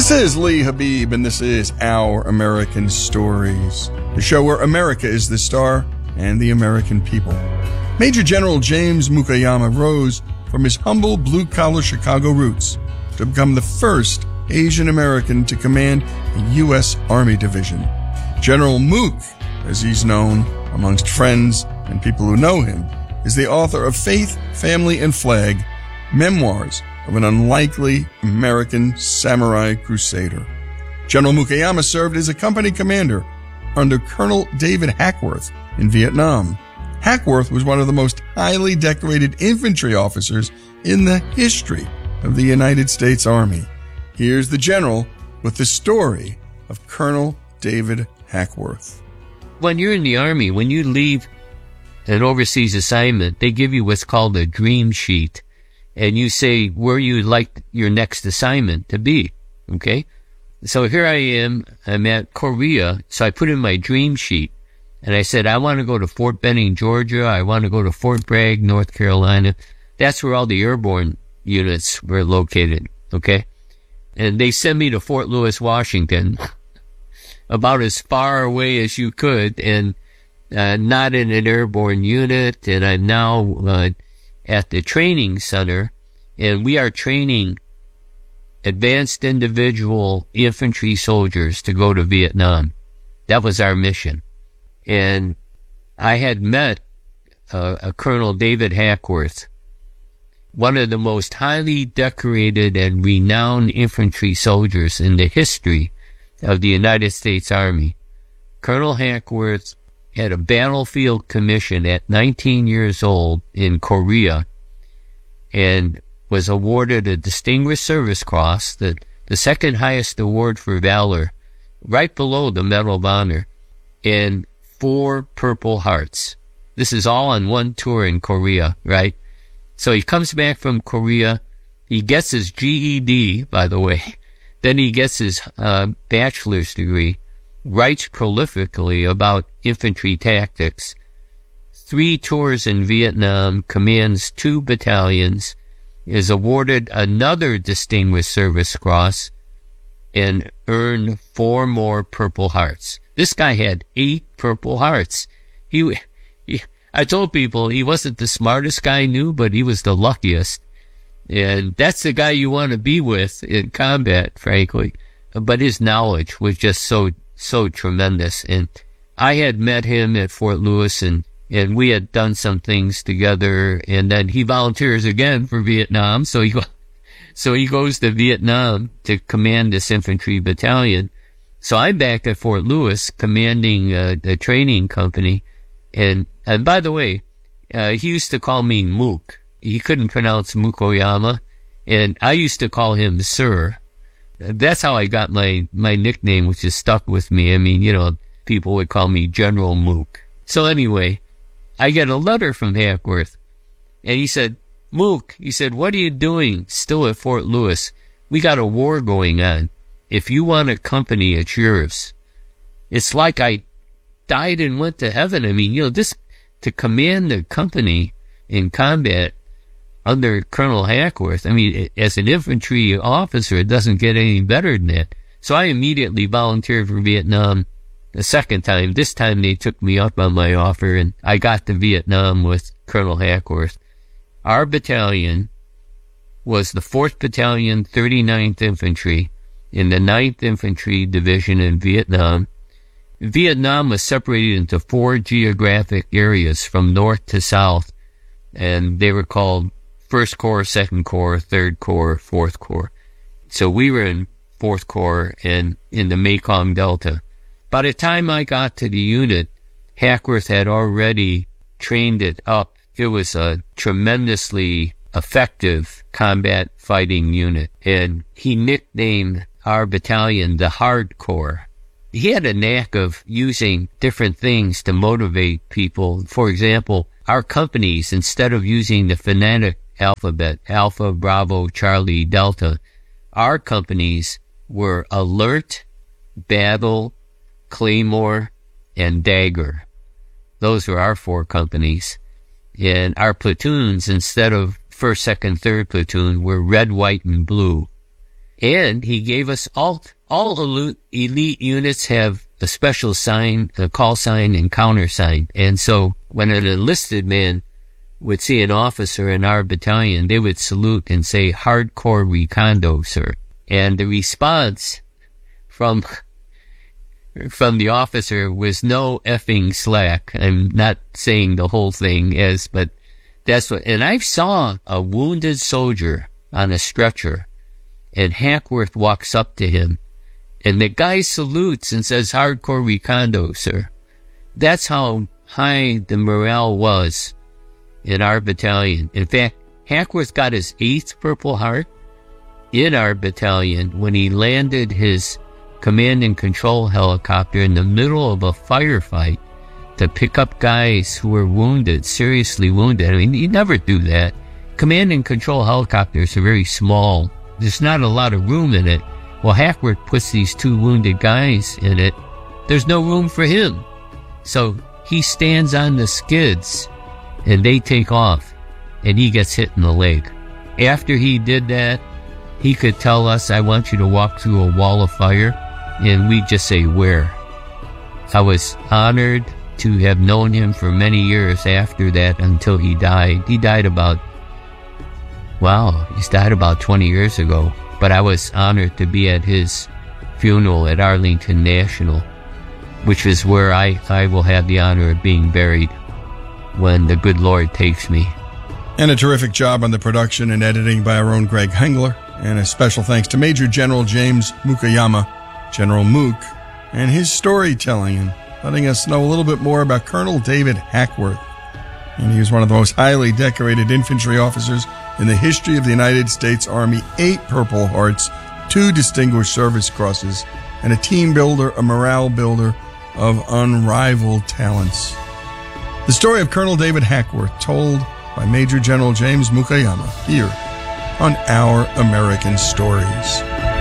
This is Lee Habib, and this is Our American Stories, the show where America is the star and the American people. Major General James Mukayama rose from his humble blue-collar Chicago roots to become the first Asian American to command a U.S. Army division. General Mook, as he's known amongst friends and people who know him, is the author of Faith, Family, and Flag, Memoirs of an Unlikely American Samurai Crusader. General Mukayama served as a company commander under Colonel David Hackworth in Vietnam. Hackworth was one of the most highly decorated infantry officers in the history of the United States Army. Here's the general with the story of Colonel David Hackworth. When you're in the Army, when you leave an overseas assignment, they give you what's called a dream sheet. And you say where you'd like your next assignment to be, okay? So here I am, I'm at Korea, so I put in my dream sheet, and I said, I want to go to Fort Benning, Georgia, I want to go to Fort Bragg, North Carolina. That's where all the airborne units were located, okay? And they sent me to Fort Lewis, Washington, about as far away as you could, and not in an airborne unit, and I'm now at the training center, and we are training advanced individual infantry soldiers to go to Vietnam. That was our mission. And I had met a Colonel David Hackworth, one of the most highly decorated and renowned infantry soldiers in the history of the United States Army. Colonel Hackworth had a battlefield commission at 19 years old in Korea and was awarded a Distinguished Service Cross, the second highest award for valor, right below the Medal of Honor, and 4 Purple Hearts. This is all on one tour in Korea, right? So he comes back from Korea. He gets his GED, by the way. Then he gets his bachelor's degree, writes prolifically about infantry tactics, 3 tours in Vietnam, commands 2 battalions, is awarded another Distinguished Service Cross, and earned 4 more Purple Hearts. This guy had 8 Purple Hearts. I told people he wasn't the smartest guy I knew, but he was the luckiest. And that's the guy you want to be with in combat, frankly. But his knowledge was just so tremendous. And I had met him at Fort Lewis, and we had done some things together, and then he volunteers again for Vietnam. So he goes to Vietnam to command this infantry battalion. So I'm back at Fort Lewis commanding the training company. And by the way, he used to call me Mook. He couldn't pronounce Mukoyama, and I used to call him Sir. That's how I got my nickname, which has stuck with me. I mean, people would call me General Mook. So anyway, I get a letter from Hackworth, and he said, Mook, he said, what are you doing still at Fort Lewis? We got a war going on. If you want a company, it's yours. It's like I died and went to heaven. I mean, this to command a company in combat under Colonel Hackworth, I mean, as an infantry officer, it doesn't get any better than that. So I immediately volunteered for Vietnam the second time. This time they took me up on my offer, and I got to Vietnam with Colonel Hackworth. Our battalion was the 4th Battalion, 39th Infantry, in the 9th Infantry Division in Vietnam. Vietnam was separated into 4 geographic areas from north to south, and they were called 1st Corps, 2nd Corps, 3rd Corps, 4th Corps. So we were in 4th Corps and in the Mekong Delta. By the time I got to the unit, Hackworth had already trained it up. It was a tremendously effective combat fighting unit, and he nicknamed our battalion the Hard Corps. He had a knack of using different things to motivate people. For example, our companies, instead of using the phonetic alphabet, Alpha, Bravo, Charlie, Delta, our companies were Alert, Battle, Claymore, and Dagger. Those were our 4 companies. And our platoons, instead of 1st, 2nd, 3rd platoon, were Red, White, and Blue. And he gave us all elite units have a special sign, a call sign and counter sign. And so when an enlisted man would see an officer in our battalion, they would salute and say, "Hardcore recondo, sir." And the response from the officer was no effing slack. I'm not saying the whole thing but that's what, and I saw a wounded soldier on a stretcher, and Hackworth walks up to him, and the guy salutes and says, "Hardcore recondo, sir." That's how high the morale was in our battalion. In fact, Hackworth got his 8th Purple Heart in our battalion when he landed his command and control helicopter in the middle of a firefight to pick up guys who were wounded, seriously wounded. I mean, you never do that. Command and control helicopters are very small. There's not a lot of room in it. Well, Hackworth puts these 2 wounded guys in it. There's no room for him. So he stands on the skids and they take off and he gets hit in the leg. After he did that, he could tell us, "I want you to walk through a wall of fire." And we'd just say, "Where?" I was honored to have known him for many years after that until he died. He died about 20 years ago. But I was honored to be at his funeral at Arlington National, which is where I will have the honor of being buried when the good Lord takes me. And a terrific job on the production and editing by our own Greg Hengler. And a special thanks to Major General James Mukayama, General Mook, and his storytelling and letting us know a little bit more about Colonel David Hackworth. And he was one of the most highly decorated infantry officers in the history of the United States Army. 8 Purple Hearts, 2 Distinguished Service Crosses, and a team builder, a morale builder of unrivaled talents. The story of Colonel David Hackworth, told by Major General James Mukayama, here on Our American Stories.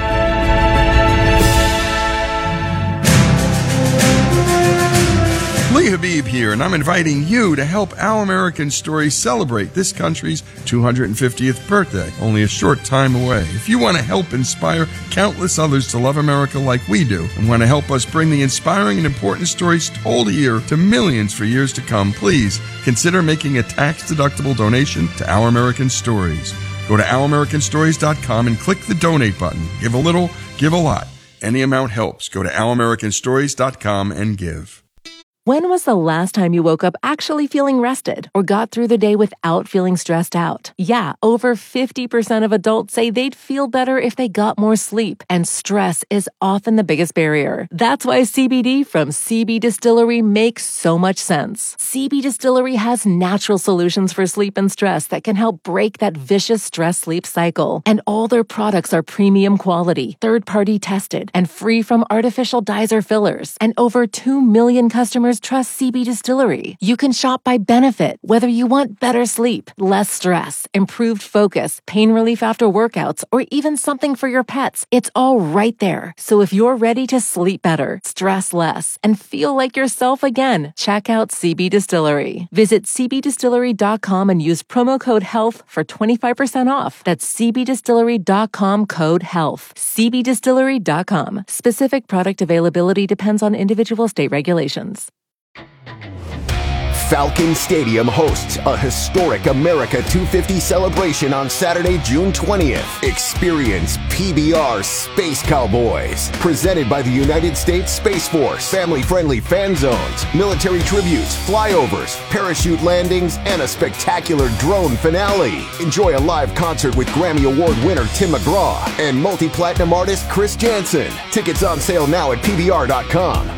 Lee Habib here, and I'm inviting you to help Our American Stories celebrate this country's 250th birthday, only a short time away. If you want to help inspire countless others to love America like we do, and want to help us bring the inspiring and important stories told here to millions for years to come, please consider making a tax-deductible donation to Our American Stories. Go to ouramericanstories.com and click the donate button. Give a little, give a lot. Any amount helps. Go to ouramericanstories.com and give. When was the last time you woke up actually feeling rested or got through the day without feeling stressed out? Yeah, over 50% of adults say they'd feel better if they got more sleep, and stress is often the biggest barrier. That's why CBD from CB Distillery makes so much sense. CB Distillery has natural solutions for sleep and stress that can help break that vicious stress-sleep cycle. And all their products are premium quality, third-party tested, and free from artificial dyes or fillers. And over 2 million customers trust CB Distillery. You can shop by benefit, whether you want better sleep, less stress, improved focus, pain relief after workouts, or even something for your pets. It's all right there. So if you're ready to sleep better, stress less, and feel like yourself again, check out CB Distillery. Visit cbdistillery.com and use promo code HEALTH for 25% off. That's cbdistillery.com, code HEALTH. cbdistillery.com. Specific product availability depends on individual state regulations. Falcon Stadium hosts a historic America 250 celebration on Saturday, June 20th. Experience PBR Space Cowboys, presented by the United States Space Force. Family-friendly fan zones, military tributes, flyovers, parachute landings, and a spectacular drone finale. Enjoy a live concert with Grammy Award winner Tim McGraw and multi-platinum artist Chris Jansen. Tickets on sale now at PBR.com.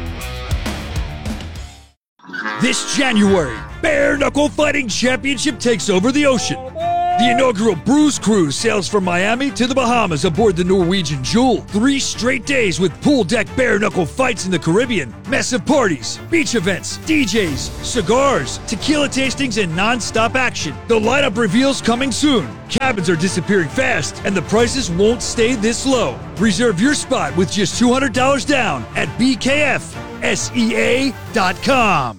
This January, Bare Knuckle Fighting Championship takes over the ocean. The inaugural Bruise Cruise sails from Miami to the Bahamas aboard the Norwegian Jewel. 3 straight days with pool deck bare knuckle fights in the Caribbean, massive parties, beach events, DJs, cigars, tequila tastings, and non-stop action. The lineup reveals coming soon. Cabins are disappearing fast, and the prices won't stay this low. Reserve your spot with just $200 down at BKFSEA.com.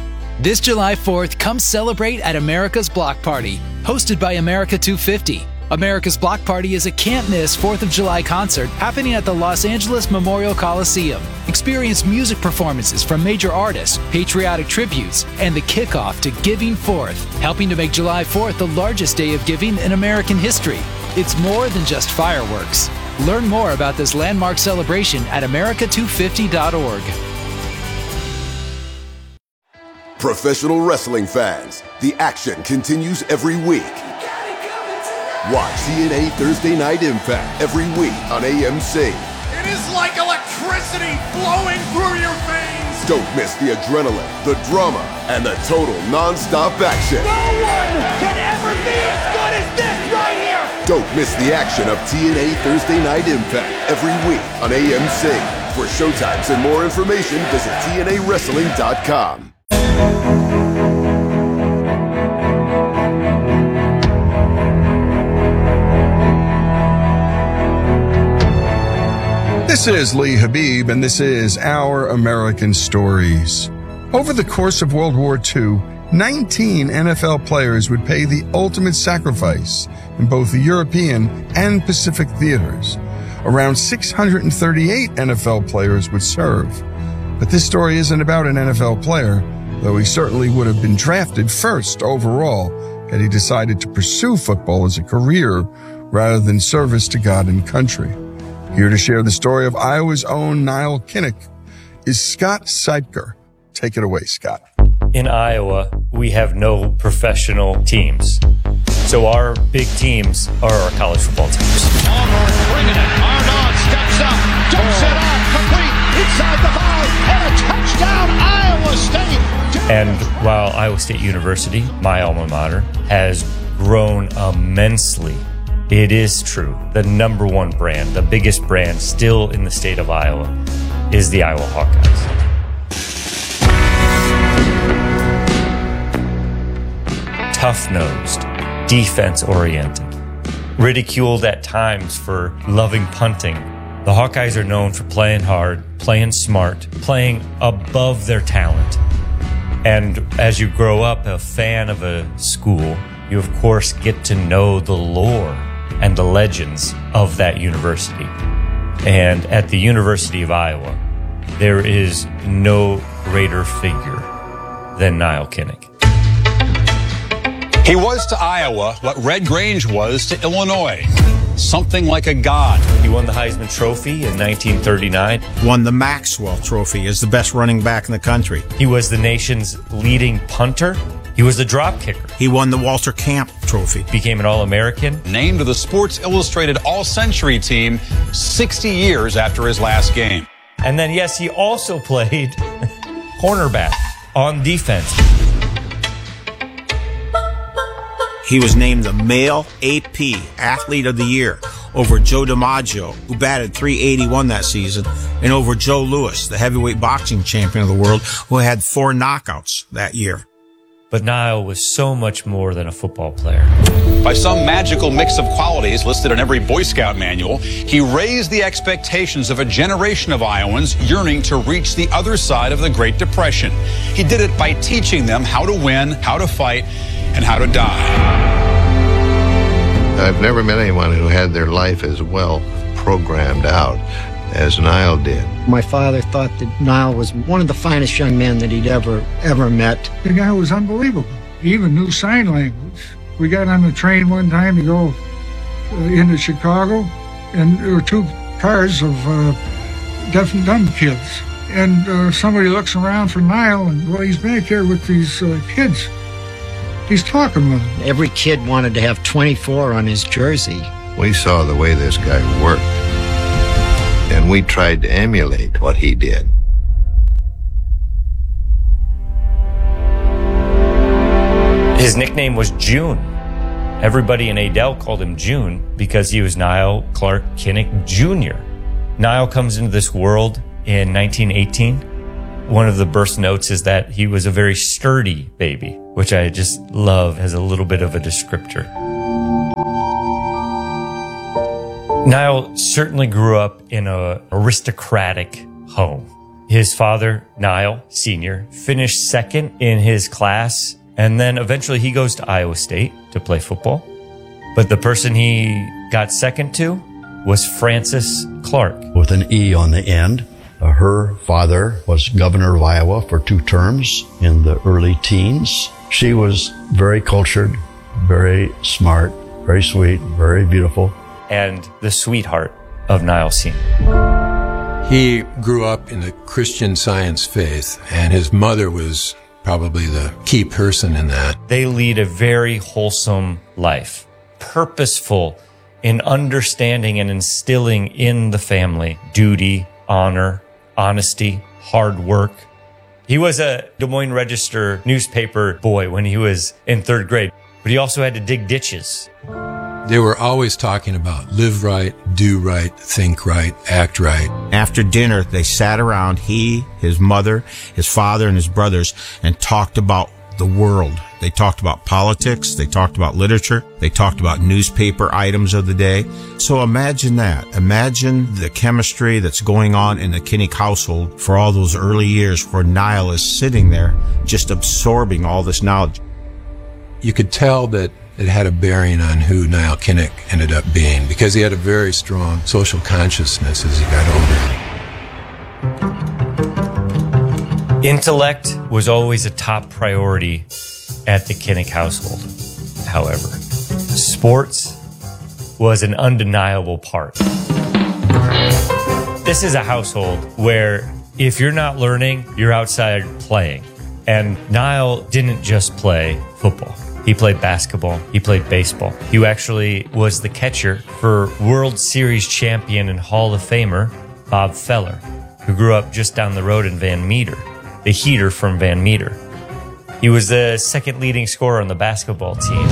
This July 4th, come celebrate at America's Block Party, hosted by America 250. America's Block Party is a can't-miss 4th of July concert happening at the Los Angeles Memorial Coliseum. Experience music performances from major artists, patriotic tributes, and the kickoff to Giving Fourth, helping to make July 4th the largest day of giving in American history. It's more than just fireworks. Learn more about this landmark celebration at America250.org. Professional wrestling fans, the action continues every week. Watch TNA Thursday Night Impact every week on AMC. It is like electricity flowing through your veins. Don't miss the adrenaline, the drama, and the total non-stop action. No one can ever be as good as this right here. Don't miss the action of TNA Thursday Night Impact every week on AMC. For showtimes and more information, visit TNAWrestling.com. This is Lee Habib, and this is Our American Stories. Over the course of World War II, 19 NFL players would pay the ultimate sacrifice in both the European and Pacific theaters. Around 638 NFL players would serve. But this story isn't about an NFL player, though he certainly would have been drafted first overall had he decided to pursue football as a career rather than service to God and country. Here to share the story of Iowa's own Niall Kinnick is Scott Seipker. Take it away, Scott. In Iowa, we have no professional teams. So our big teams are our college football teams. Auburn bringing it. Arnaud steps up, dumps it off, complete, inside the 5, and a touchdown, Iowa State. And while Iowa State University, my alma mater, has grown immensely, it is true. The number one brand, the biggest brand still in the state of Iowa is the Iowa Hawkeyes. Tough-nosed, defense-oriented, ridiculed at times for loving punting. The Hawkeyes are known for playing hard, playing smart, playing above their talent. And as you grow up a fan of a school, you of course get to know the lore and the legends of that university. And at the University of Iowa, there is no greater figure than Niall Kinnick. He was to Iowa what Red Grange was to Illinois. Something like a god. He won the Heisman Trophy in 1939. Won the Maxwell Trophy as the best running back in the country. He was the nation's leading punter. He was the drop kicker. He won the Walter Camp Trophy. Became an All-American. Named to the Sports Illustrated All-Century team 60 years after his last game. And then, yes, he also played cornerback on defense. He was named the Male AP Athlete of the Year over Joe DiMaggio, who batted .381 that season, and over Joe Louis, the heavyweight boxing champion of the world, who had 4 knockouts that year. But Niall was so much more than a football player. By some magical mix of qualities listed in every Boy Scout manual, he raised the expectations of a generation of Iowans yearning to reach the other side of the Great Depression. He did it by teaching them how to win, how to fight, and how to die. I've never met anyone who had their life as well programmed out as Niall did. My father thought that Niall was one of the finest young men that he'd ever met. The guy was unbelievable. He even knew sign language. We got on the train one time to go into Chicago, and there were 2 cars of deaf and dumb kids. And somebody looks around for Niall, and, well, he's back here with these kids. He's talking with them. Every kid wanted to have 24 on his jersey. We saw the way this guy worked, and we tried to emulate what he did. His nickname was June. Everybody in Adel called him June because he was Niall Clark Kinnick Jr. Niall comes into this world in 1918. One of the birth notes is that he was a very sturdy baby, which I just love as a little bit of a descriptor. Niall certainly grew up in an aristocratic home. His father, Niall Sr., finished second in his class, and then eventually he goes to Iowa State to play football. But the person he got second to was Frances Clark. With an E on the end. Her father was governor of Iowa for 2 terms in the early teens. She was very cultured, very smart, very sweet, very beautiful. And the sweetheart of Niall Sr. He grew up in the Christian Science faith, and his mother was probably the key person in that. They lead a very wholesome life, purposeful in understanding and instilling in the family duty, honor, honesty, hard work. He was a Des Moines Register newspaper boy when he was in 3rd grade, but he also had to dig ditches. They were always talking about live right, do right, think right, act right. After dinner, they sat around, he, his mother, his father, and his brothers, and talked about the world. They talked about politics, they talked about literature, they talked about newspaper items of the day. So imagine that. Imagine the chemistry that's going on in the Kinnick household for all those early years where Niall is sitting there just absorbing all this knowledge. You could tell that it had a bearing on who Niall Kinnick ended up being because he had a very strong social consciousness as he got older. Intellect was always a top priority at the Kinnick household. However, sports was an undeniable part. This is a household where if you're not learning, you're outside playing. And Niall didn't just play football. He played basketball. He played baseball. He actually was the catcher for World Series champion and Hall of Famer Bob Feller, who grew up just down the road in Van Meter, the Heater from Van Meter. He was the 2nd leading scorer on the basketball team.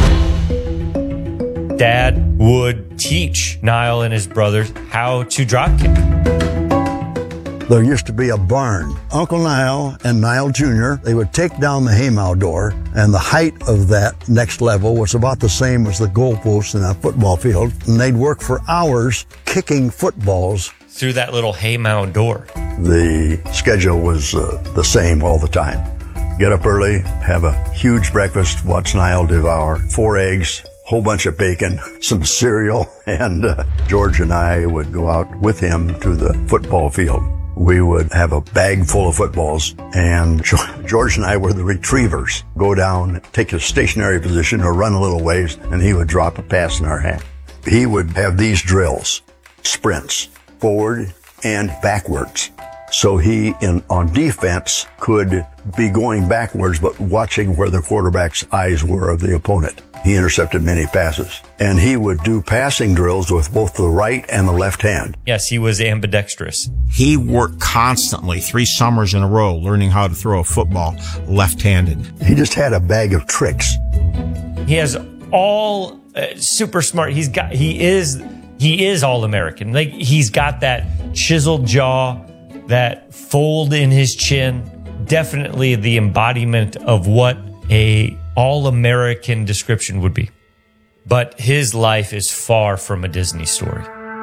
Dad would teach Niall and his brothers how to drop kick. There used to be a barn. Uncle Niall and Niall Jr., they would take down the haymow door, and the height of that next level was about the same as the goalpost in a football field. And they'd work for hours kicking footballs through that little haymow door. The schedule was the same all the time. Get up early, have a huge breakfast, watch Niall devour 4 eggs, whole bunch of bacon, some cereal, and George and I would go out with him to the football field. We would have a bag full of footballs, and George and I were the retrievers. Go down, take a stationary position or run a little ways, and he would drop a pass in our hand. He would have these drills, sprints, forward and backwards. So he, on defense, could be going backwards, but watching where the quarterback's eyes were of the opponent. He intercepted many passes. And he would do passing drills with both the right and the left hand. Yes, he was ambidextrous. He worked constantly 3 summers in a row learning how to throw a football left-handed. He just had a bag of tricks. He has all super smart. He is all American. Like, he's got that chiseled jaw, that fold in his chin, definitely the embodiment of what a all-American description would be. But his life is far from a Disney story.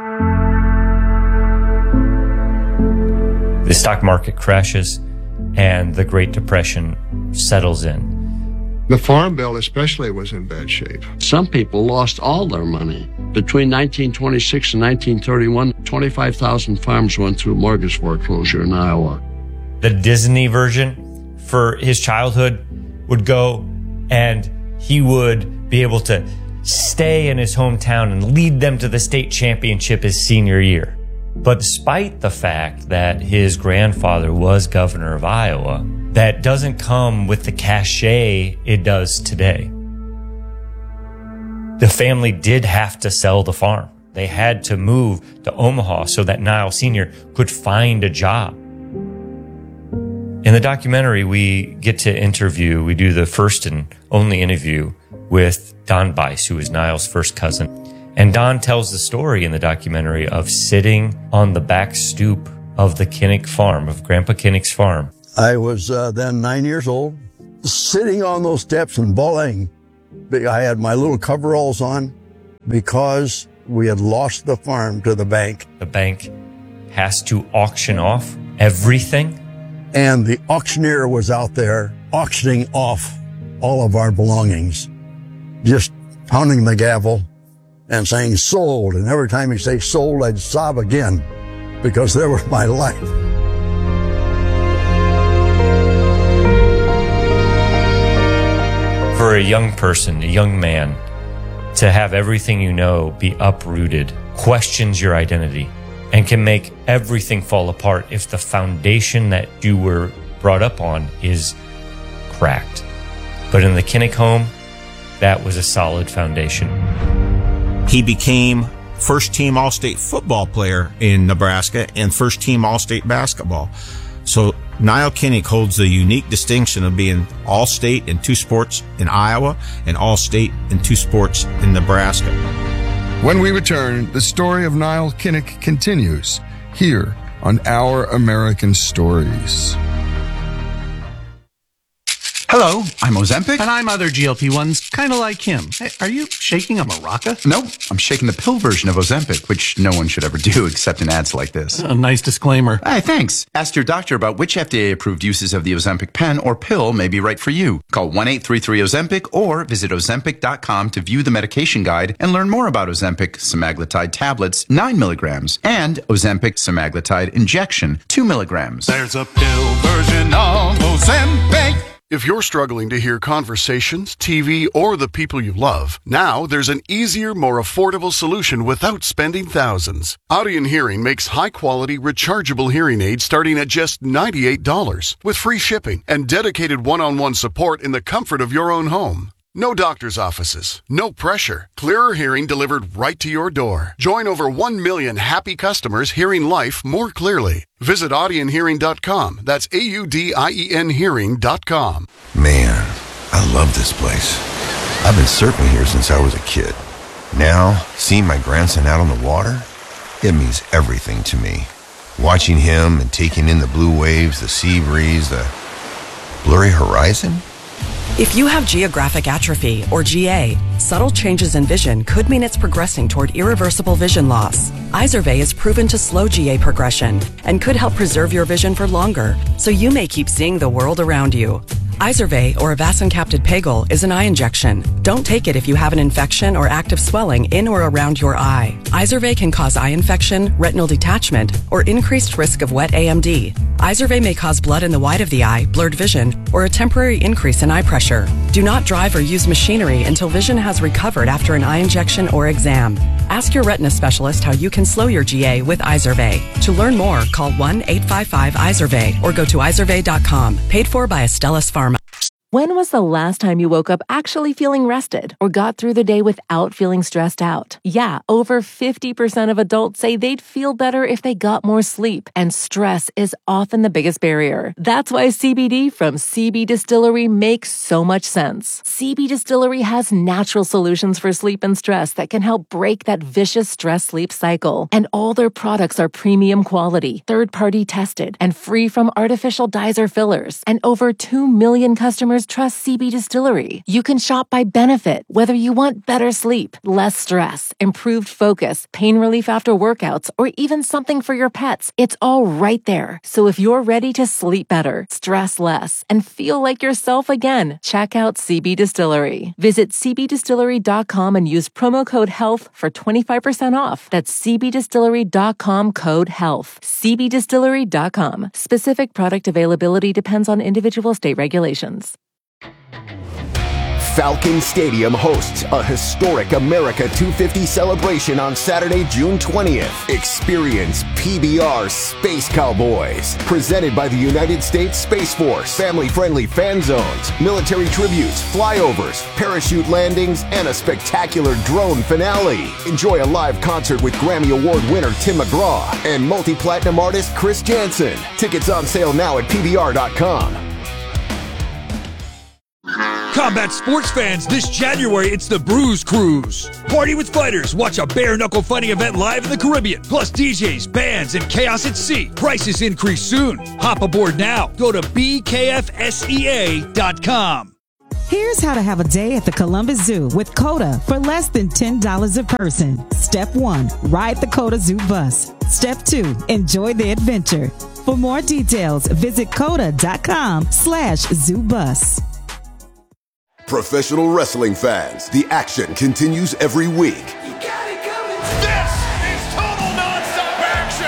The stock market crashes and the Great Depression settles in. The Farm Bill especially was in bad shape. Some people lost all their money. Between 1926 and 1931, 25,000 farms went through mortgage foreclosure in Iowa. The Disney version for his childhood would go and he would be able to stay in his hometown and lead them to the state championship his senior year. But despite the fact that his grandfather was governor of Iowa, that doesn't come with the cachet it does today. The family did have to sell the farm. They had to move to Omaha so that Niall Sr. could find a job. In the documentary, we get to we do the first and only interview with Don Bice, who is Niall's first cousin. And Don tells the story in the documentary of sitting on the back stoop of the Kinnick farm, of Grandpa Kinnick's farm. I was then 9 years old, sitting on those steps and bawling. I had my little coveralls on because we had lost the farm to the bank. The bank has to auction off everything. And the auctioneer was out there auctioning off all of our belongings, just pounding the gavel, and saying sold. And every time he'd say sold, I'd sob again because there was my life. For a young person, a young man, to have everything you know be uprooted questions your identity and can make everything fall apart if the foundation that you were brought up on is cracked. But in the Kinnick home, that was a solid foundation. He became first-team All-State football player in Nebraska and first-team All-State basketball. So Niall Kinnick holds the unique distinction of being All-State in 2 sports in Iowa and All-State in 2 sports in Nebraska. When we return, the story of Niall Kinnick continues here on Our American Stories. Hello, I'm Ozempic. And I'm other GLP-1s, kind of like him. Hey, are you shaking a maraca? No, I'm shaking the pill version of Ozempic, which no one should ever do except in ads like this. A nice disclaimer. Hey, thanks. Ask your doctor about which FDA-approved uses of the Ozempic pen or pill may be right for you. Call 1-833-OZEMPIC or visit Ozempic.com to view the medication guide and learn more about Ozempic semaglutide tablets, 9 milligrams, and Ozempic semaglutide injection, 2 milligrams. There's a pill version of Ozempic. If you're struggling to hear conversations, TV, or the people you love, now there's an easier, more affordable solution without spending thousands. Audien Hearing makes high-quality, rechargeable hearing aids starting at just $98 with free shipping and dedicated one-on-one support in the comfort of your own home. No doctor's offices, no pressure. Clearer hearing delivered right to your door. Join over 1 million happy customers hearing life more clearly. Visit AudienHearing.com. That's AUDIEN Hearing.com. Man, I love this place. I've been surfing here since I was a kid. Now, seeing my grandson out on the water, it means everything to me. Watching him and taking in the blue waves, the sea breeze, the blurry horizon. If you have geographic atrophy, or GA, subtle changes in vision could mean it's progressing toward irreversible vision loss. Izervay is proven to slow GA progression and could help preserve your vision for longer, so you may keep seeing the world around you. Izervay, or avacincaptad pegol, is an eye injection. Don't take it if you have an infection or active swelling in or around your eye. Izervay can cause eye infection, retinal detachment, or increased risk of wet AMD. Izervay may cause blood in the white of the eye, blurred vision, or a temporary increase in eye pressure. Do not drive or use machinery until vision has recovered after an eye injection or exam. Ask your retina specialist how you can slow your GA with Izervay. To learn more, call 1-855-IZERVAY or go to izervay.com. Paid for by Astellas Pharma. When was the last time you woke up actually feeling rested or got through the day without feeling stressed out? Yeah, over 50% of adults say they'd feel better if they got more sleep, and stress is often the biggest barrier. That's why CBD from CB Distillery makes so much sense. CB Distillery has natural solutions for sleep and stress that can help break that vicious stress-sleep cycle. And all their products are premium quality, third-party tested, and free from artificial dyes or fillers. And over 2 million customers trust CB Distillery. You can shop by benefit, whether you want better sleep, less stress, improved focus, pain relief after workouts, or even something for your pets. It's all right there. So if you're ready to sleep better, stress less, and feel like yourself again, check out CB Distillery. Visit cbdistillery.com and use promo code HEALTH for 25% off. That's cbdistillery.com, code HEALTH. cbdistillery.com. Specific product availability depends on individual state regulations. Falcon Stadium hosts a historic America 250 celebration on Saturday, June 20th. Experience PBR Space Cowboys, presented by the United States Space Force. Family-friendly fan zones, military tributes, flyovers, parachute landings, and a spectacular drone finale. Enjoy a live concert with Grammy Award winner Tim McGraw and multi-platinum artist Chris Janson. Tickets on sale now at PBR.com. Combat sports fans, this January it's the Bruise Cruise. Party with fighters, watch a bare-knuckle fighting event live in the Caribbean. Plus DJs, bands, and chaos at sea. Prices increase soon. Hop aboard now. Go to BKFSEA.com. Here's how to have a day at the Columbus Zoo with COTA for less than $10 a person. Step 1, ride the COTA Zoo bus. Step 2, enjoy the adventure. For more details, visit COTA.com/ZooBus. Professional wrestling fans, the action continues every week.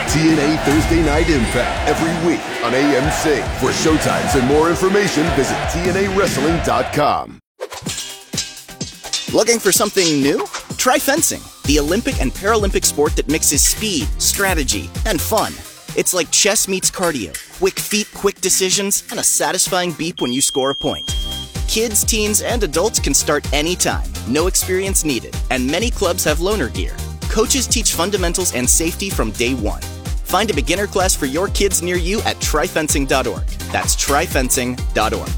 TNA Thursday Night Impact every week on AMC. For showtimes and more information, visit TNAWrestling.com. Looking for something new? Try fencing, the Olympic and Paralympic sport that mixes speed, strategy, and fun. It's like chess meets cardio. Quick feet, quick decisions, and a satisfying beep when you score a point. Kids, teens, and adults can start anytime. No experience needed. And many clubs have loaner gear. Coaches teach fundamentals and safety from day one. Find a beginner class for your kids near you at tryfencing.org. That's tryfencing.org.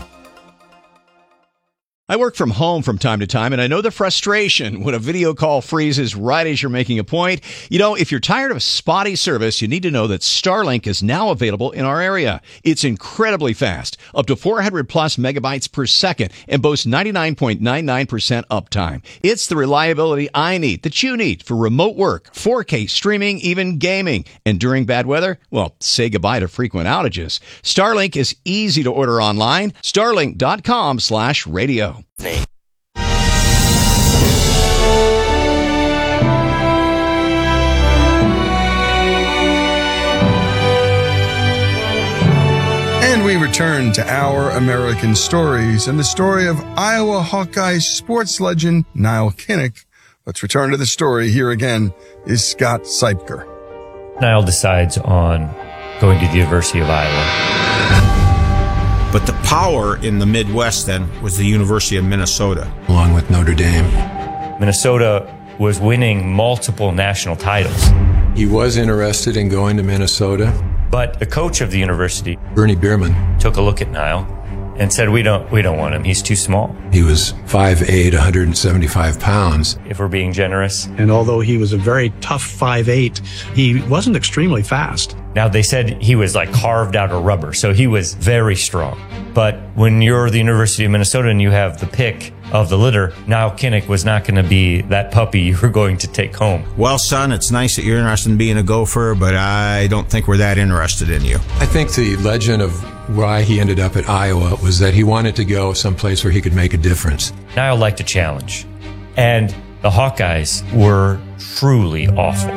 I work from home from time to time, and I know the frustration when a video call freezes right as you're making a point. You know, if you're tired of spotty service, you need to know that Starlink is now available in our area. It's incredibly fast, up to 400 plus megabytes per second, and boasts 99.99% uptime. It's the reliability I need, that you need, for remote work, 4K streaming, even gaming. And during bad weather, well, say goodbye to frequent outages. Starlink is easy to order online. Starlink.com/radio. And we return to Our American Stories and the story of Iowa Hawkeyes sports legend Nile Kinnick. Let's return to the story. Here again is Scott Seipker. Nile decides on going to the University of Iowa. But the power in the Midwest then was the University of Minnesota. Along with Notre Dame. Minnesota was winning multiple national titles. He was interested in going to Minnesota. But the coach of the university, Bernie Bierman, took a look at Nile and said, we don't want him. He's too small. He was 5'8", 175 pounds. If we're being generous. And although he was a very tough 5'8", he wasn't extremely fast. Now, they said he was like carved out of rubber, so he was very strong. But when you're the University of Minnesota and you have the pick of the litter, Nile Kinnick was not going to be that puppy you were going to take home. Well, son, it's nice that you're interested in being a gopher, but I don't think we're that interested in you. I think the legend of why he ended up at Iowa was that he wanted to go someplace where he could make a difference. Nile liked a challenge, and the Hawkeyes were truly awful.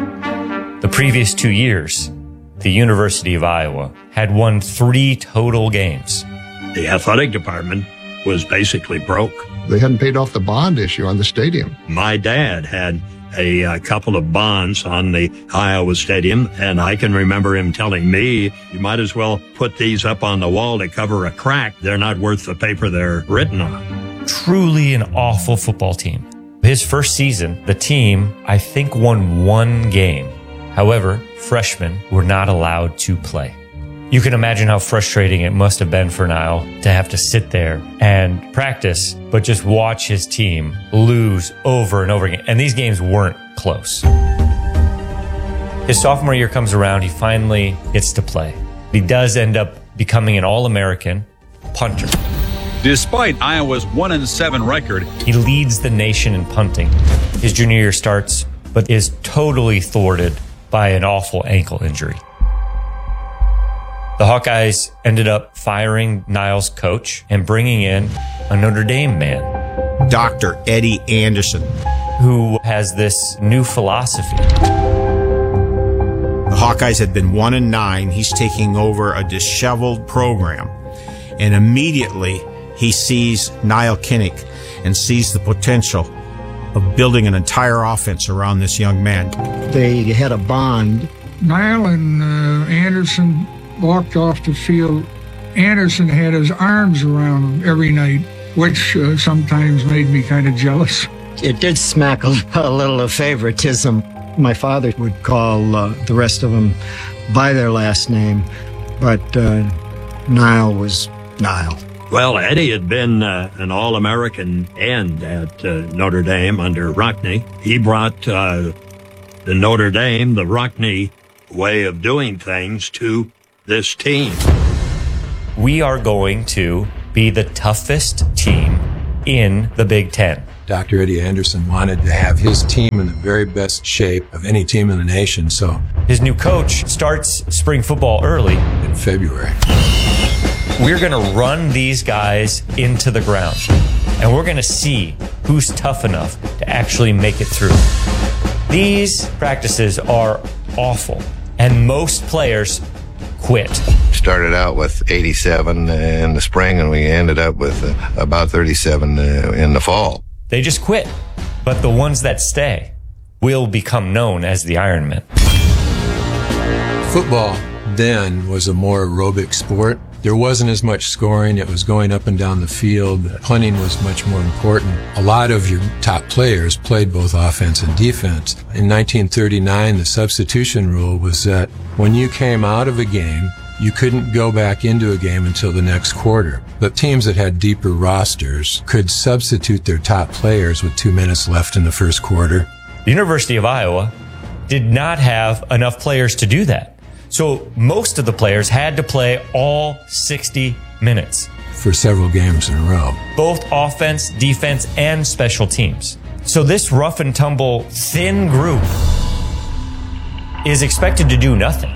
The previous 2 years, the University of Iowa had won 3 total games. The athletic department was basically broke. They hadn't paid off the bond issue on the stadium. My dad had a couple of bonds on the Iowa Stadium, and I can remember him telling me, you might as well put these up on the wall to cover a crack. They're not worth the paper they're written on. Truly an awful football team. His first season, the team, I think, won 1 game. However, freshmen were not allowed to play. You can imagine how frustrating it must have been for Nile to have to sit there and practice, but just watch his team lose over and over again. And these games weren't close. His sophomore year comes around, he finally gets to play. He does end up becoming an All-American punter. Despite Iowa's 1-7 record, he leads the nation in punting. His junior year starts, but is totally thwarted by an awful ankle injury. The Hawkeyes ended up firing Nile's coach and bringing in a Notre Dame man, Dr. Eddie Anderson, who has this new philosophy. The Hawkeyes had been 1-9. He's taking over a disheveled program. And immediately he sees Nile Kinnick and sees the potential of building an entire offense around this young man. They had a bond. Nile and Anderson walked off the field. Anderson had his arms around him every night, which sometimes made me kind of jealous. It did smack a little of favoritism. My father would call the rest of them by their last name, but Nile was Nile. Well, Eddie had been an All-American end at Notre Dame under Rockne. He brought the Notre Dame, the Rockne way of doing things to this team. We are going to be the toughest team in the Big Ten. Dr. Eddie Anderson wanted to have his team in the very best shape of any team in the nation, so his new coach starts spring football early in February. We're going to run these guys into the ground, and we're going to see who's tough enough to actually make it through. These practices are awful. And most players quit. Started out with 87 in the spring, and we ended up with about 37 in the fall. They just quit. But the ones that stay will become known as the Ironmen. Football then was a more aerobic sport. There wasn't as much scoring. It was going up and down the field. Punting was much more important. A lot of your top players played both offense and defense. In 1939, the substitution rule was that when you came out of a game, you couldn't go back into a game until the next quarter. But teams that had deeper rosters could substitute their top players with 2 minutes left in the first quarter. The University of Iowa did not have enough players to do that. So most of the players had to play all 60 minutes. For several games in a row. Both offense, defense, and special teams. So this rough and tumble, thin group is expected to do nothing.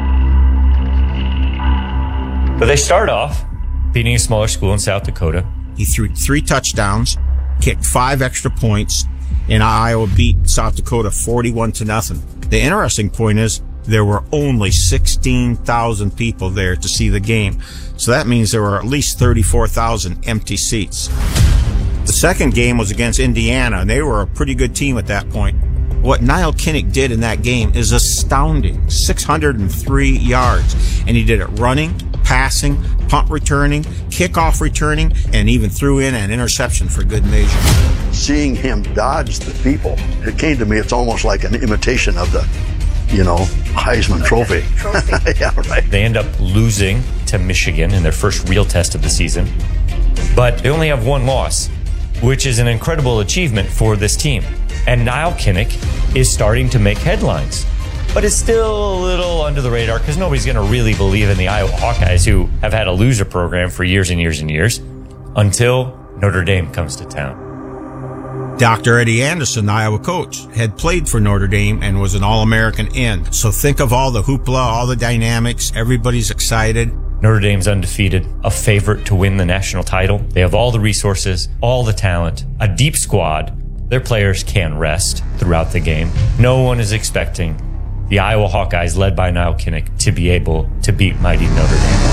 But they start off beating a smaller school in South Dakota. He threw 3 touchdowns, kicked 5 extra points, and Iowa beat South Dakota 41-0. The interesting point is there were only 16,000 people there to see the game. So that means there were at least 34,000 empty seats. The second game was against Indiana, and they were a pretty good team at that point. What Niall Kinnick did in that game is astounding. 603 yards. And he did it running, passing, punt returning, kickoff returning, and even threw in an interception for good measure. Seeing him dodge the people, it came to me, it's almost like an imitation of the Heisman Trophy. Yeah, right. They end up losing to Michigan in their first real test of the season. But they only have one loss, which is an incredible achievement for this team. And Niall Kinnick is starting to make headlines. But it's still a little under the radar because nobody's going to really believe in the Iowa Hawkeyes, who have had a loser program for years and years and years, until Notre Dame comes to town. Dr. Eddie Anderson, the Iowa coach, had played for Notre Dame and was an All-American end. So think of all the hoopla, all the dynamics, everybody's excited. Notre Dame's undefeated, a favorite to win the national title. They have all the resources, all the talent, a deep squad. Their players can rest throughout the game. No one is expecting the Iowa Hawkeyes, led by Niall Kinnick, to be able to beat mighty Notre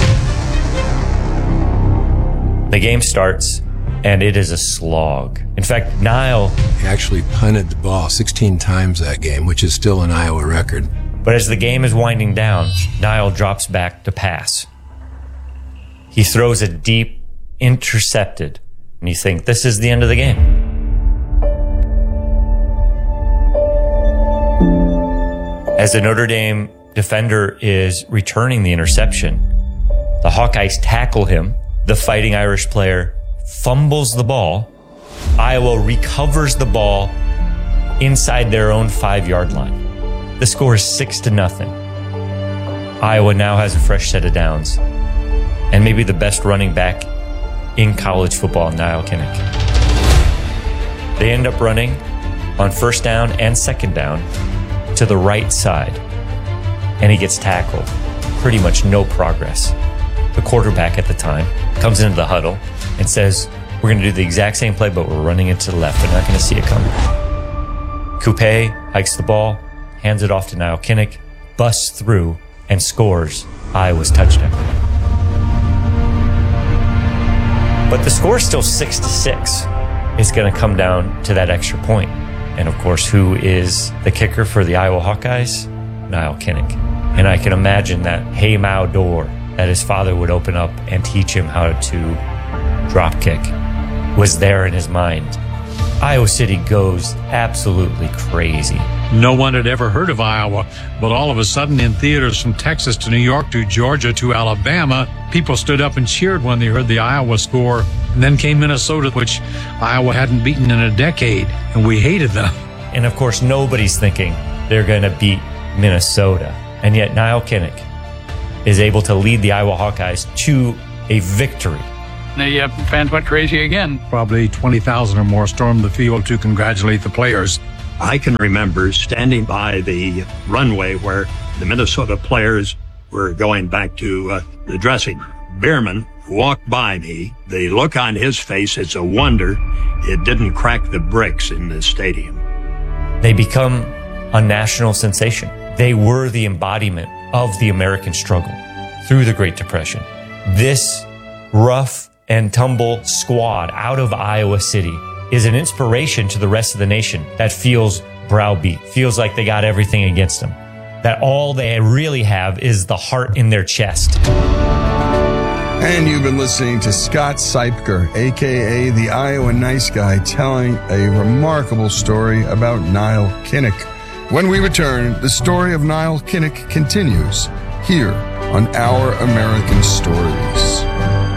Dame. The game starts, and it is a slog. In fact, Niall actually punted the ball 16 times that game, which is still an Iowa record. But as the game is winding down, Niall drops back to pass. He throws a deep, intercepted, and you think this is the end of the game. As the Notre Dame defender is returning the interception, the Hawkeyes tackle him. The Fighting Irish player fumbles the ball. Iowa recovers the ball inside their own 5-yard line. The score is 6-0. Iowa now has a fresh set of downs and maybe the best running back in college football, Niall Kinnick. They end up running on first down and second down to the right side, and he gets tackled. Pretty much no progress. The quarterback at the time comes into the huddle and says, we're going to do the exact same play, but we're running it to the left. They're not going to see it coming. Coupe hikes the ball, hands it off to Niall Kinnick, busts through, and scores Iowa's touchdown. But the score is still 6-6. It's going to come down to that extra point. And of course, who is the kicker for the Iowa Hawkeyes? Niall Kinnick. And I can imagine that Hey Mao door that his father would open up and teach him how to drop kick was there in his mind. Iowa City goes absolutely crazy. No one had ever heard of Iowa, but all of a sudden in theaters from Texas to New York to Georgia to Alabama, people stood up and cheered when they heard the Iowa score. And then came Minnesota, which Iowa hadn't beaten in a decade, and we hated them. And of course, nobody's thinking they're going to beat Minnesota. And yet Niall Kinnick is able to lead the Iowa Hawkeyes to a victory. The fans went crazy again. Probably 20,000 or more stormed the field to congratulate the players. I can remember standing by the runway where the Minnesota players were going back to the dressing. Bierman walked by me. The look on his face, it's a wonder it didn't crack the bricks in the stadium. They become a national sensation. They were the embodiment of the American struggle through the Great Depression. This rough and tumble squad out of Iowa City is an inspiration to the rest of the nation that feels browbeat, feels like they got everything against them, that all they really have is the heart in their chest. And you've been listening to Scott Seipker, a.k.a. the Iowa Nice Guy, telling a remarkable story about Niall Kinnick. When we return, the story of Niall Kinnick continues here on Our American Stories.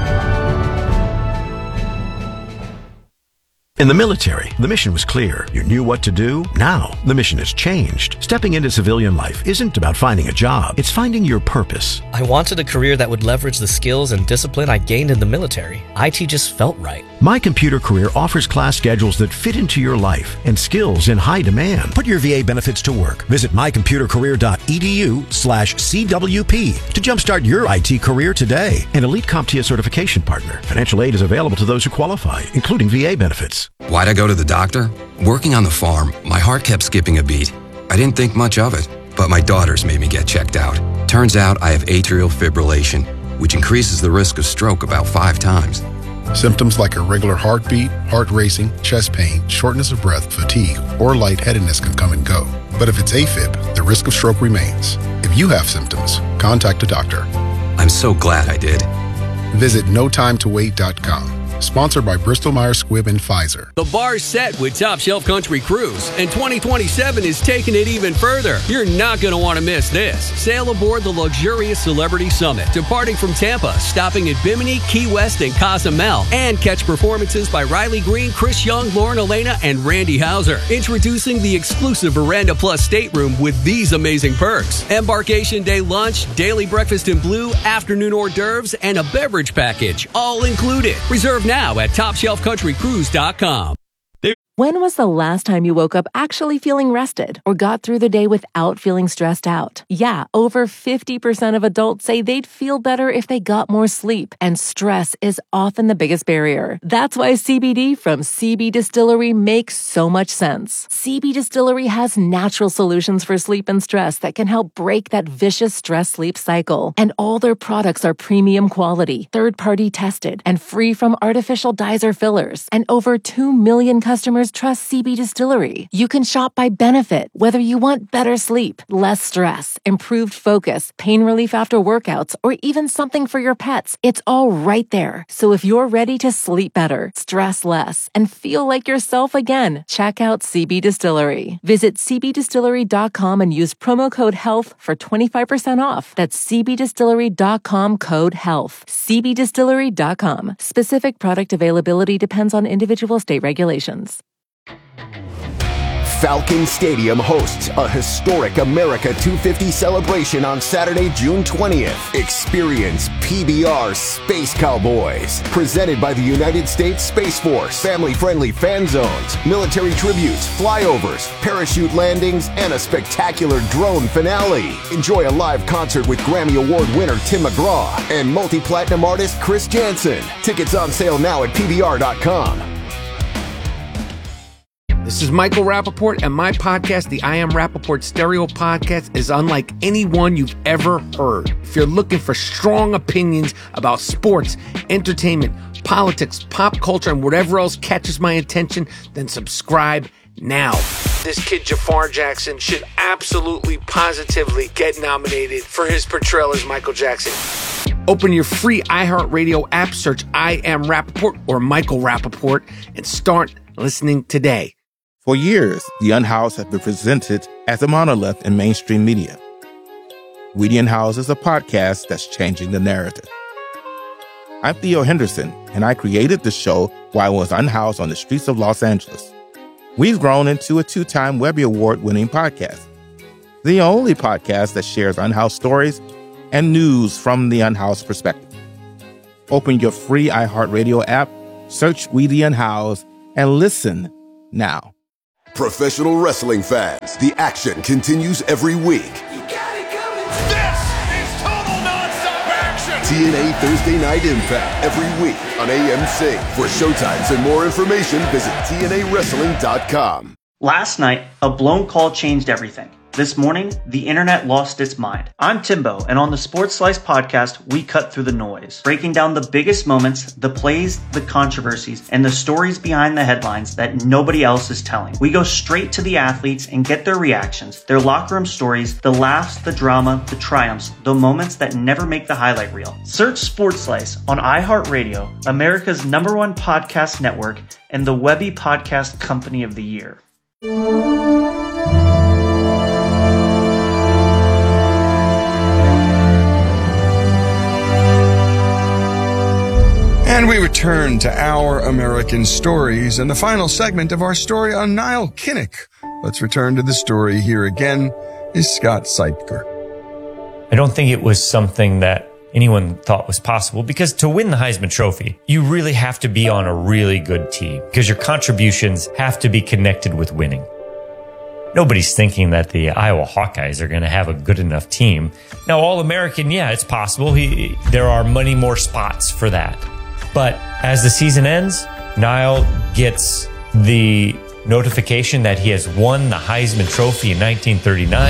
In the military, the mission was clear. You knew what to do. Now, the mission has changed. Stepping into civilian life isn't about finding a job. It's finding your purpose. I wanted a career that would leverage the skills and discipline I gained in the military. IT just felt right. My Computer Career offers class schedules that fit into your life and skills in high demand. Put your VA benefits to work. Visit mycomputercareer.edu/CWP to jumpstart your IT career today. An Elite CompTIA certification partner. Financial aid is available to those who qualify, including VA benefits. Why'd I go to the doctor? Working on the farm, my heart kept skipping a beat. I didn't think much of it, but my daughters made me get checked out. Turns out I have atrial fibrillation, which increases the risk of stroke about 5 times. Symptoms like irregular heartbeat, heart racing, chest pain, shortness of breath, fatigue, or lightheadedness can come and go. But if it's AFib, the risk of stroke remains. If you have symptoms, contact a doctor. I'm so glad I did. Visit notimetowait.com. Sponsored by Bristol-Myers Squibb and Pfizer. The bar's set with Top Shelf Country Cruise, and 2027 is taking it even further. You're not going to want to miss this. Sail aboard the luxurious Celebrity Summit, departing from Tampa, stopping at Bimini, Key West, and Cozumel, and catch performances by Riley Green, Chris Young, Lauren Elena, and Randy Houser. Introducing the exclusive Veranda Plus stateroom with these amazing perks: embarkation day lunch, daily breakfast in blue, afternoon hors d'oeuvres, and a beverage package, all included. Reserve now at TopShelfCountryCruise.com. When was the last time you woke up actually feeling rested or got through the day without feeling stressed out? Yeah, over 50% of adults say they'd feel better if they got more sleep, and stress is often the biggest barrier. That's why CBD from CB Distillery makes so much sense. CB Distillery has natural solutions for sleep and stress that can help break that vicious stress-sleep cycle. And all their products are premium quality, third-party tested, and free from artificial dyes or fillers. And over 2 million customers trust CB Distillery. You can shop by benefit, whether you want better sleep, less stress, improved focus, pain relief after workouts, or even something for your pets. It's all right there. So if you're ready to sleep better, stress less, and feel like yourself again, check out CB Distillery. Visit cbdistillery.com and use promo code HEALTH for 25% off. That's cbdistillery.com, code HEALTH. cbdistillery.com. Specific product availability depends on individual state regulations. Falcon Stadium hosts a historic America 250 celebration on Saturday, June 20th. Experience PBR Space Cowboys, presented by the United States Space Force. Family-friendly fan zones, military tributes, flyovers, parachute landings, and a spectacular drone finale. Enjoy a live concert with Grammy Award winner Tim McGraw and multi-platinum artist Chris Jansen. Tickets on sale now at PBR.com. This is Michael Rappaport, and my podcast, the I Am Rappaport Stereo Podcast, is unlike any one you've ever heard. If you're looking for strong opinions about sports, entertainment, politics, pop culture, and whatever else catches my attention, then subscribe now. This kid Jafar Jackson should absolutely, positively get nominated for his portrayal as Michael Jackson. Open your free iHeartRadio app, search I Am Rappaport or Michael Rappaport, and start listening today. For years, The Unhoused has been presented as a monolith in mainstream media. We the Unhoused is a podcast that's changing the narrative. I'm Theo Henderson, and I created the show while I was unhoused on the streets of Los Angeles. We've grown into a 2-time Webby Award-winning podcast, the only podcast that shares unhoused stories and news from the unhoused perspective. Open your free iHeartRadio app, search We the Unhoused, and listen now. Professional wrestling fans, the action continues every week. This is total non-stop action! TNA Thursday Night Impact every week on AMC. For showtimes and more information, visit TNAWrestling.com. Last night, a blown call changed everything. This morning, the internet lost its mind. I'm Timbo, and on the Sports Slice podcast, we cut through the noise, breaking down the biggest moments, the plays, the controversies, and the stories behind the headlines that nobody else is telling. We go straight to the athletes and get their reactions, their locker room stories, the laughs, the drama, the triumphs, the moments that never make the highlight reel. Search Sports Slice on iHeartRadio, America's #1 podcast network, and the Webby Podcast Company of the Year. And we return to Our American Stories and the final segment of our story on Nile Kinnick. Let's return to the story. Here again is Scott Seipker. I don't think it was something that anyone thought was possible, because to win the Heisman Trophy, you really have to be on a really good team, because your contributions have to be connected with winning. Nobody's thinking that the Iowa Hawkeyes are going to have a good enough team. Now, All-American, yeah, it's possible. There are many more spots for that. But as the season ends, Nile gets the notification that he has won the Heisman Trophy in 1939.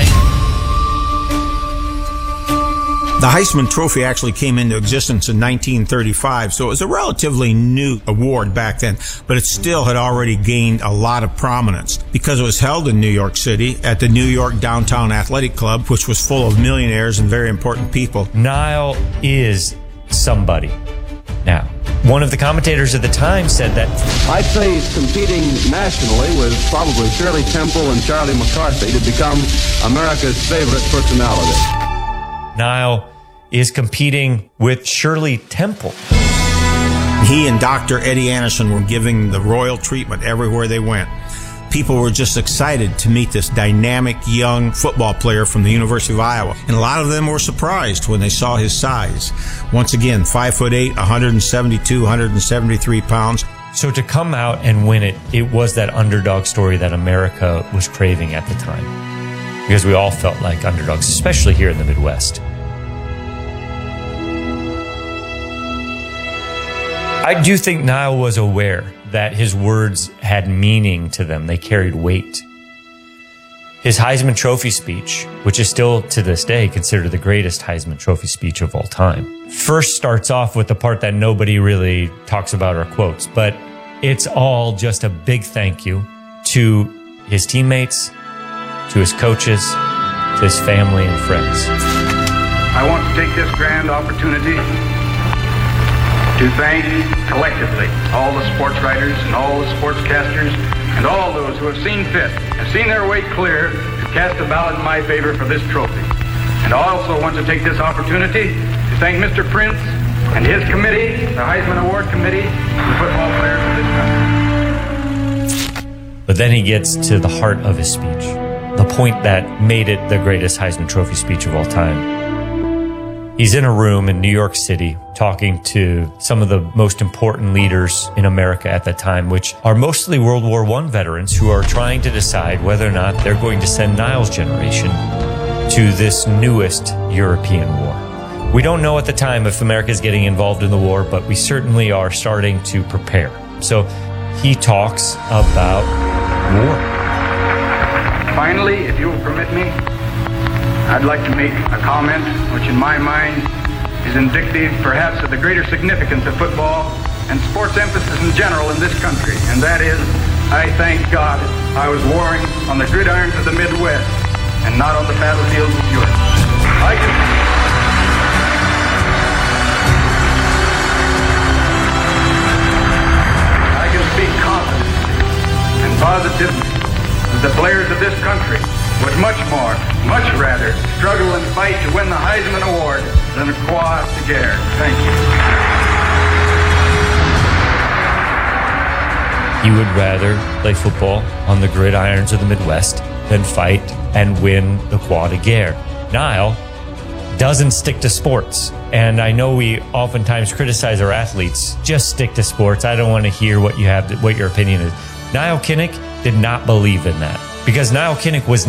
The Heisman Trophy actually came into existence in 1935, so it was a relatively new award back then, but it still had already gained a lot of prominence because it was held in New York City at the New York Downtown Athletic Club, which was full of millionaires and very important people. Nile is somebody. Now, one of the commentators at the time said that I'd say he's competing nationally with probably Shirley Temple and Charlie McCarthy to become America's favorite personality. Nile is competing with Shirley Temple. He and Dr. Eddie Anderson were giving the royal treatment everywhere they went. People were just excited to meet this dynamic young football player from the University of Iowa. And a lot of them were surprised when they saw his size. Once again, 5'8", 172, 173 pounds. So to come out and win it, it was that underdog story that America was craving at the time. Because we all felt like underdogs, especially here in the Midwest. I do think Nile was aware that his words had meaning to them. They carried weight. His Heisman Trophy speech, which is still to this day considered the greatest Heisman Trophy speech of all time, first starts off with the part that nobody really talks about or quotes, but it's all just a big thank you to his teammates, to his coaches, to his family and friends. I want to take this grand opportunity to thank collectively all the sports writers and all the sportscasters and all those who have seen fit and seen their way clear to cast a ballot in my favor for this trophy. And I also want to take this opportunity to thank Mr. Prince and his committee, the Heisman Award Committee, the football players of this country. But then he gets to the heart of his speech, the point that made it the greatest Heisman Trophy speech of all time. He's in a room in New York City talking to some of the most important leaders in America at that time, which are mostly World War I veterans who are trying to decide whether or not they're going to send Nile's generation to this newest European war. We don't know at the time if America is getting involved in the war, but we certainly are starting to prepare. So he talks about war. Finally, if you will permit me, I'd like to make a comment which in my mind is indicative perhaps of the greater significance of football and sports emphasis in general in this country, and that is, I thank God I was warring on the gridirons of the Midwest and not on the battlefields of Europe. I can speak confidently and positively that the players of this country would much rather struggle and fight to win the Heisman Award than acquire the Gare. Thank you. He would rather play football on the gridirons of the Midwest than fight and win the Croix de Guerre. Nile doesn't stick to sports. And I know we oftentimes criticize our athletes. Just stick to sports. I don't want to hear what your opinion is. Nile Kinnick did not believe in that, because Nile Kinnick was